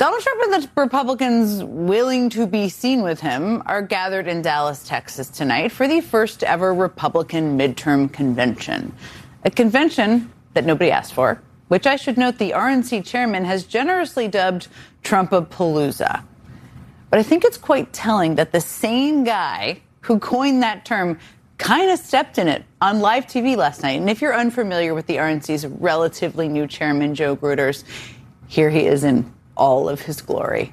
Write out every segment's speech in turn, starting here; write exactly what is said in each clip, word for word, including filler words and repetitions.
Donald Trump and the Republicans willing to be seen with him are gathered in Dallas, Texas tonight for the first ever Republican midterm convention. A convention that nobody asked for, which I should note the R N C chairman has generously dubbed Trumpapalooza. But I think it's quite telling that the same guy who coined that term kind of stepped in it on live T V last night. And if you're unfamiliar with the R N C's relatively new chairman, Joe Gruters, here he is in all of his glory.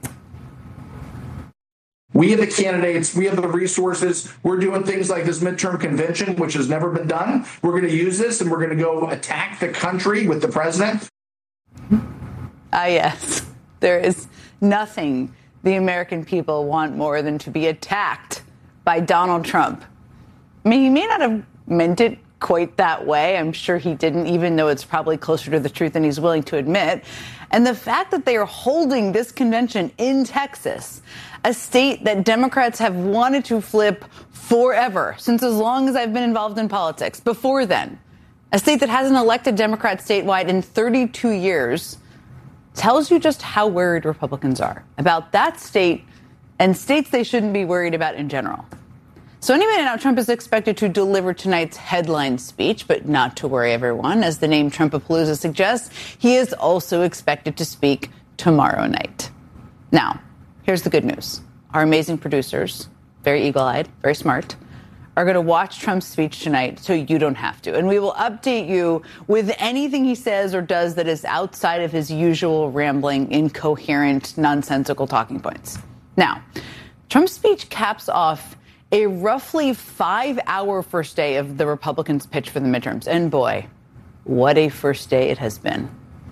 We have the candidates, we have the resources. We're doing things like this midterm convention, which has never been done. We're going to use this and we're going to go attack the country with the president. Ah, yes. There is nothing the American people want more than to be attacked by Donald Trump. I mean, he may not have meant it quite that way. I'm sure he didn't, even though it's probably closer to the truth than he's willing to admit. And the fact that they are holding this convention in Texas, a state that Democrats have wanted to flip forever, since as long as I've been involved in politics, before then, a state that hasn't elected Democrats statewide in thirty-two years, tells you just how worried Republicans are about that state and states they shouldn't be worried about in general. So anyway, now Trump is expected to deliver tonight's headline speech, but not to worry, everyone. As the name Trumpapalooza suggests, he is also expected to speak tomorrow night. Now, here's the good news. Our amazing producers, very eagle-eyed, very smart, are going to watch Trump's speech tonight so you don't have to. And we will update you with anything he says or does that is outside of his usual rambling, incoherent, nonsensical talking points. Now, Trump's speech caps off a roughly five-hour first day of the Republicans' pitch for the midterms. And boy, what a first day it has been.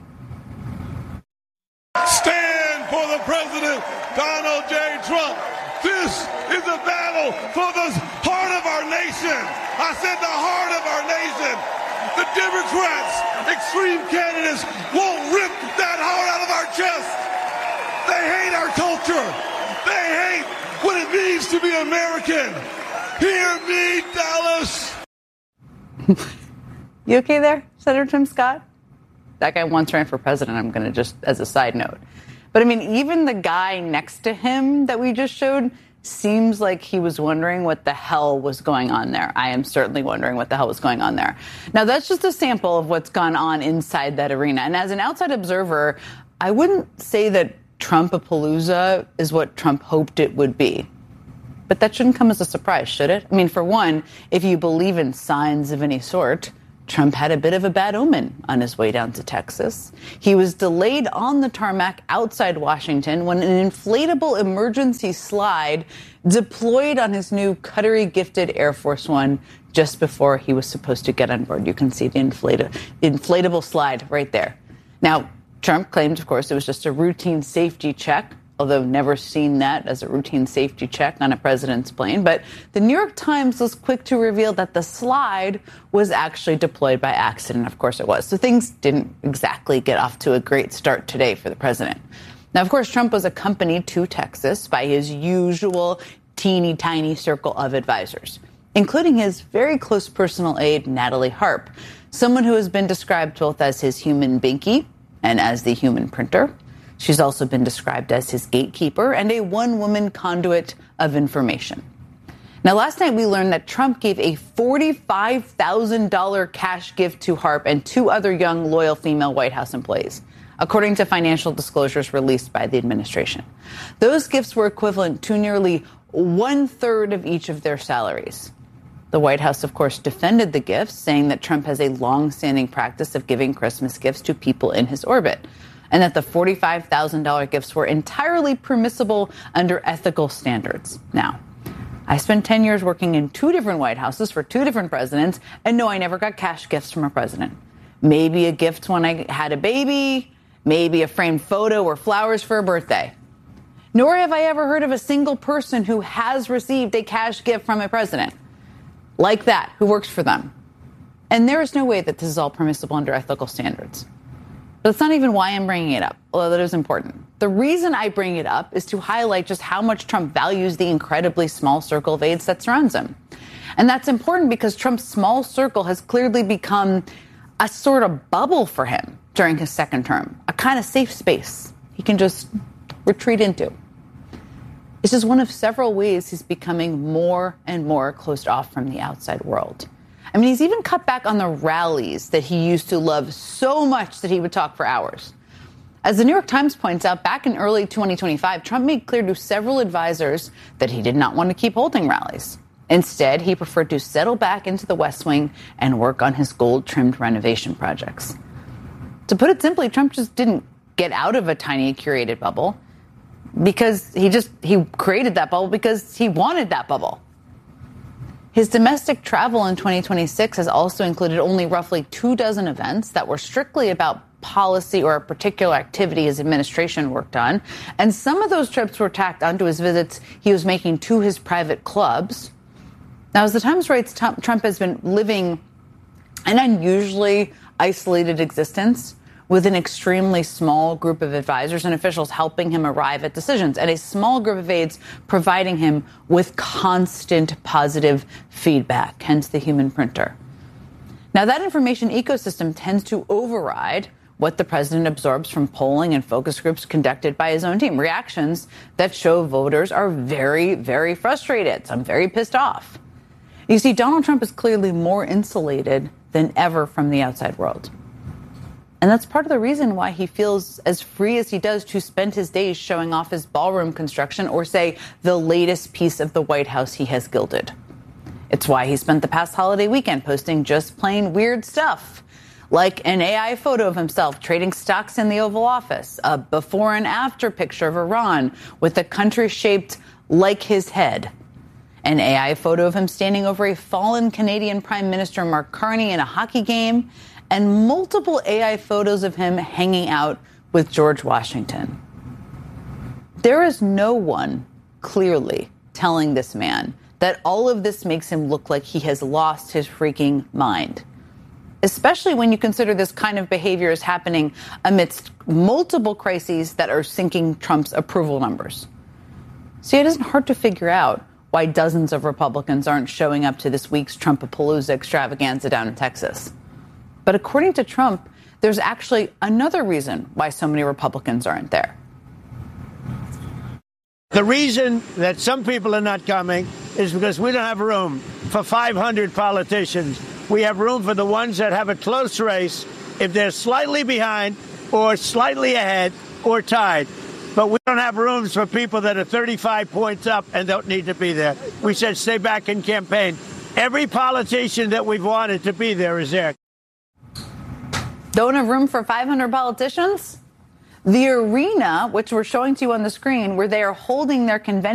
Stand for the president, Donald J. Trump. This is a battle for the heart of our nation. I said the heart of our nation. The Democrats, extreme candidates, won't rip that heart out of our chest. They hate our culture. They hate what it means to be American. Hear me, Dallas. You okay there, Senator Tim Scott? That guy once ran for president, I'm going to just, as a side note. But I mean, even the guy next to him that we just showed seems like he was wondering what the hell was going on there. I am certainly wondering what the hell was going on there. Now, that's just a sample of what's gone on inside that arena. And as an outside observer, I wouldn't say that Trumpapalooza is what Trump hoped it would be. But that shouldn't come as a surprise, should it? I mean, for one, if you believe in signs of any sort, Trump had a bit of a bad omen on his way down to Texas. He was delayed on the tarmac outside Washington when an inflatable emergency slide deployed on his new Qatari-gifted Air Force One just before he was supposed to get on board. You can see the inflata- inflatable slide right there. Now, Trump claimed, of course, it was just a routine safety check, although never seen that as a routine safety check on a president's plane. But the New York Times was quick to reveal that the slide was actually deployed by accident. Of course it was. So things didn't exactly get off to a great start today for the president. Now, of course, Trump was accompanied to Texas by his usual teeny tiny circle of advisors, including his very close personal aide, Natalie Harp, someone who has been described both as his human binky and as the human printer. She's also been described as his gatekeeper and a one-woman conduit of information. Now, last night we learned that Trump gave a forty-five thousand dollars cash gift to Harp and two other young, loyal female White House employees, according to financial disclosures released by the administration. Those gifts were equivalent to nearly one-third of each of their salaries. The White House, of course, defended the gifts, saying that Trump has a long-standing practice of giving Christmas gifts to people in his orbit, and that the forty-five thousand dollars gifts were entirely permissible under ethical standards. Now, I spent ten years working in two different White Houses for two different presidents, and no, I never got cash gifts from a president. Maybe a gift when I had a baby, maybe a framed photo or flowers for a birthday. Nor have I ever heard of a single person who has received a cash gift from a president like that, who works for them. And there is no way that this is all permissible under ethical standards. But that's not even why I'm bringing it up, although that is important. The reason I bring it up is to highlight just how much Trump values the incredibly small circle of aides that surrounds him. And that's important because Trump's small circle has clearly become a sort of bubble for him during his second term, a kind of safe space. He can just retreat into. It's just one of several ways he's becoming more and more closed off from the outside world. I mean, he's even cut back on the rallies that he used to love so much that he would talk for hours. As the New York Times points out, back in early twenty twenty-five, Trump made clear to several advisors that he did not want to keep holding rallies. Instead, he preferred to settle back into the West Wing and work on his gold-trimmed renovation projects. To put it simply, Trump just didn't get out of a tiny curated bubble because he just he created that bubble because he wanted that bubble. His domestic travel in twenty twenty-six has also included only roughly two dozen events that were strictly about policy or a particular activity his administration worked on. And some of those trips were tacked onto his visits he was making to his private clubs. Now, as the Times writes, Trump has been living an unusually isolated existence with an extremely small group of advisors and officials helping him arrive at decisions, and a small group of aides providing him with constant positive feedback, hence the human printer. Now, that information ecosystem tends to override what the president absorbs from polling and focus groups conducted by his own team, reactions that show voters are very, very frustrated, some very pissed off. You see, Donald Trump is clearly more insulated than ever from the outside world. And that's part of the reason why he feels as free as he does to spend his days showing off his ballroom construction or, say, the latest piece of the White House he has gilded. It's why he spent the past holiday weekend posting just plain weird stuff, like an A I photo of himself trading stocks in the Oval Office, a before and after picture of Iran with a country shaped like his head, an A I photo of him standing over a fallen Canadian Prime Minister Mark Carney in a hockey game, and multiple A I photos of him hanging out with George Washington. There is no one clearly telling this man that all of this makes him look like he has lost his freaking mind, especially when you consider this kind of behavior is happening amidst multiple crises that are sinking Trump's approval numbers. See, it isn't hard to figure out why dozens of Republicans aren't showing up to this week's Trumpapalooza extravaganza down in Texas. But according to Trump, there's actually another reason why so many Republicans aren't there. The reason that some people are not coming is because we don't have room for five hundred politicians. We have room for the ones that have a close race if they're slightly behind or slightly ahead or tied. But we don't have rooms for people that are thirty-five points up and don't need to be there. We said stay back and campaign. Every politician that we've wanted to be there is there. Don't have room for five hundred politicians? The arena, which we're showing to you on the screen, where they are holding their convention